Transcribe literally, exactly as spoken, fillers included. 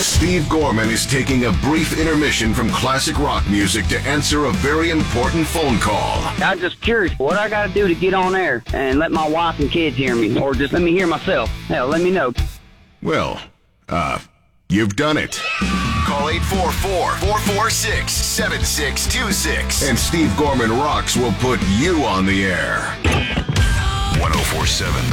Steve Gorman is taking a brief intermission from classic rock music to answer a very important phone call. I'm just curious what I got to do to get on air and let my wife and kids hear me, or just let me hear myself. Hell, let me know. Well, uh, you've done it. Call eight four four, four four six, seven six two six. And Steve Gorman Rocks will put you on the air. ten forty-seven